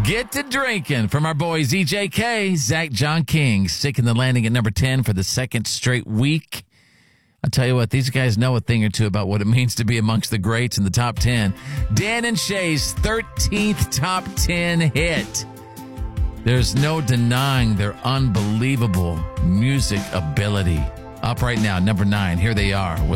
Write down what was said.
Get to drinking from our boys EJK, Zach John King, sticking the landing at number 10 for the second straight week. I'll tell you what, these guys know a thing or two about what it means to be amongst the greats in the top 10. Dan and Shay's 13th top 10 hit. There's no denying their unbelievable music ability. Up right now, number 9. Here they are.